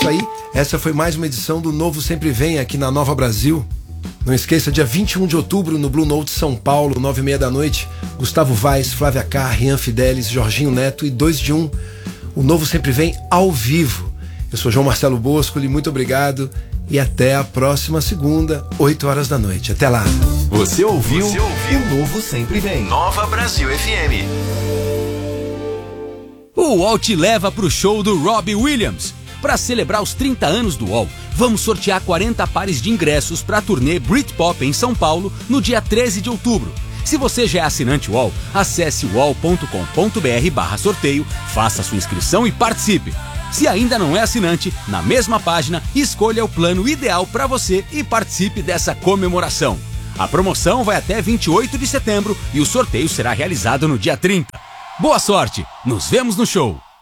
isso aí. Essa foi mais uma edição do Novo Sempre Vem aqui na Nova Brasil. Não esqueça, dia 21 de outubro no Blue Note São Paulo, 9h30 da noite, Gustavo Vaz, Flávia Carr, Rian Fidelis, Jorginho Neto e 2 de 1. O Novo Sempre Vem ao vivo. Eu sou João Marcelo Boscoli, muito obrigado e até a próxima segunda, 8 horas da noite. Até lá. Você ouviu? O Novo Sempre Vem. Nova Brasil FM. O UOL te leva pro show do Robbie Williams. Para celebrar os 30 anos do UOL, vamos sortear 40 pares de ingressos para a turnê Britpop em São Paulo no dia 13 de outubro. Se você já é assinante UOL, acesse uol.com.br/sorteio, faça sua inscrição e participe. Se ainda não é assinante, na mesma página, escolha o plano ideal para você e participe dessa comemoração. A promoção vai até 28 de setembro e o sorteio será realizado no dia 30. Boa sorte! Nos vemos no show!